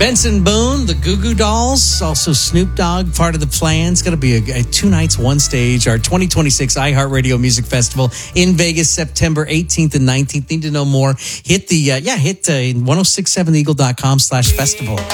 Benson Boone, the Goo Goo Dolls, also Snoop Dogg, part of the plan. It's going to be a 2 nights, 1 stage, our 2026 iHeartRadio Music Festival in Vegas, September 18th and 19th. Need to know more? Hit 1067eagle.com/festival.